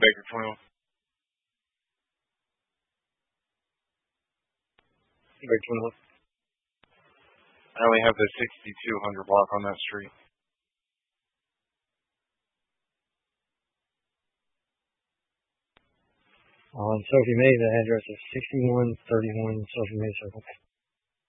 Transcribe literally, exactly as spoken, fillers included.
Baker twenty-one. Baker twenty-one. I only have the sixty-two hundred block on that street. On Sophie May, the address is sixty-one thirty-one Sophie May Circle.